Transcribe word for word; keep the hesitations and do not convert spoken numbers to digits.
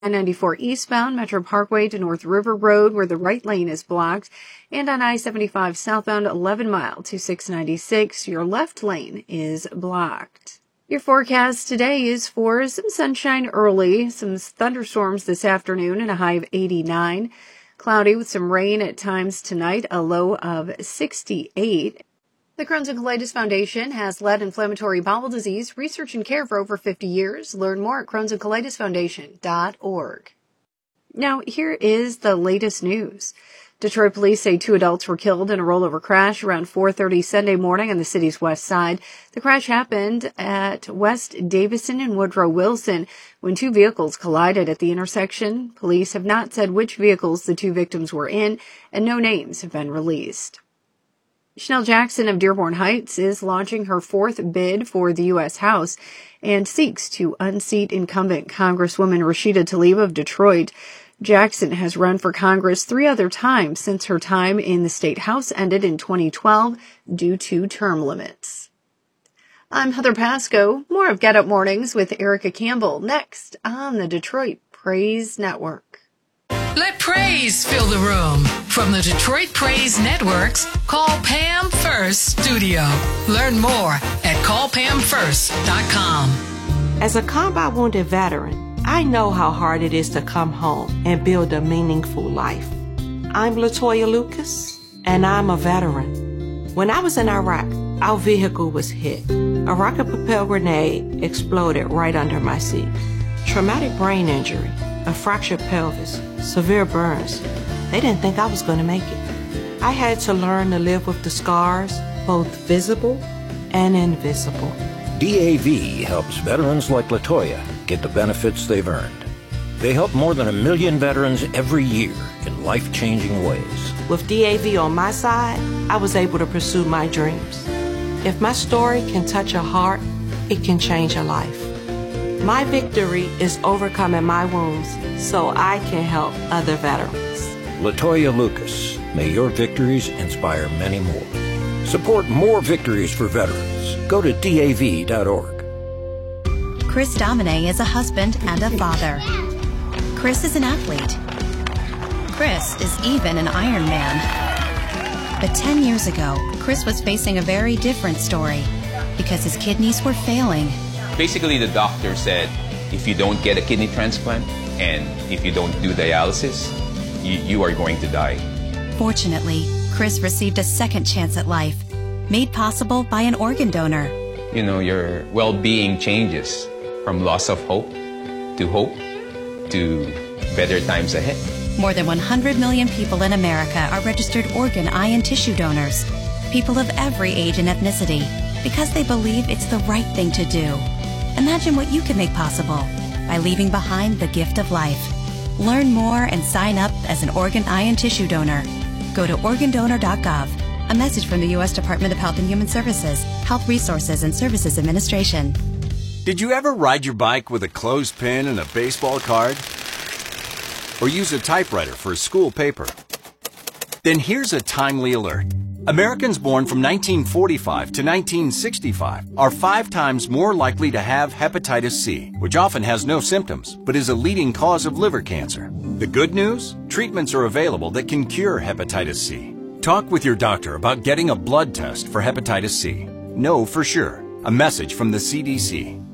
I ninety-four eastbound Metro Parkway to North River Road, where the right lane is blocked, and on I seventy-five southbound eleven mile to six ninety-six, your left lane is blocked. Your forecast today is for some sunshine early, some thunderstorms this afternoon, and a high of eighty-nine. Cloudy with some rain at times tonight, a low of sixty-eight. The Crohn's and Colitis Foundation has led inflammatory bowel disease research and care for over fifty years. Learn more at crohns and colitis foundation dot org. Now, here is the latest news. Detroit police say two adults were killed in a rollover crash around four thirty Sunday morning on the city's west side. The crash happened at West Davison and Woodrow Wilson when two vehicles collided at the intersection. Police have not said which vehicles the two victims were in, and no names have been released. Chanel Jackson of Dearborn Heights is launching her fourth bid for the U S House and seeks to unseat incumbent Congresswoman Rashida Tlaib of Detroit. Jackson has run for Congress three other times since her time in the state House ended in twenty twelve due to term limits. I'm Heather Pasco. More of Get Up Mornings with Erica Campbell next on the Detroit Praise Network. Let praise fill the room. From the Detroit Praise Networks, call Pam First Studio. Learn more at call pam first dot com. As a combat wounded veteran, I know how hard it is to come home and build a meaningful life. I'm Latoya Lucas, and I'm a veteran. When I was in Iraq, our vehicle was hit. A rocket-propelled grenade exploded right under my seat. Traumatic brain injury, a fractured pelvis, severe burns. They didn't think I was going to make it. I had to learn to live with the scars, both visible and invisible. D A V helps veterans like Latoya get the benefits they've earned. They help more than a million veterans every year in life-changing ways. With D A V on my side, I was able to pursue my dreams. If my story can touch a heart, it can change a life. My victory is overcoming my wounds so I can help other veterans. Latoya Lucas, may your victories inspire many more. Support more victories for veterans. Go to D A V dot org. Chris Domine is a husband and a father. Chris is an athlete. Chris is even an Ironman. But ten years ago, Chris was facing a very different story because his kidneys were failing. Basically, the doctor said, if you don't get a kidney transplant and if you don't do dialysis, you, you are going to die. Fortunately, Chris received a second chance at life, made possible by an organ donor. You know, your well-being changes from loss of hope to hope to better times ahead. More than one hundred million people in America are registered organ, eye, and tissue donors. People of every age and ethnicity, because they believe it's the right thing to do. Imagine what you can make possible by leaving behind the gift of life. Learn more and sign up as an organ, eye, and tissue donor. Go to organ donor dot gov. A message from the U S Department of Health and Human Services, Health Resources and Services Administration. Did you ever ride your bike with a clothespin and a baseball card? Or use a typewriter for a school paper? Then here's a timely alert. Americans born from nineteen forty-five to nineteen sixty-five are five times more likely to have hepatitis C, which often has no symptoms, but is a leading cause of liver cancer. The good news? Treatments are available that can cure hepatitis C. Talk with your doctor about getting a blood test for hepatitis C. Know for sure. A message from the C D C.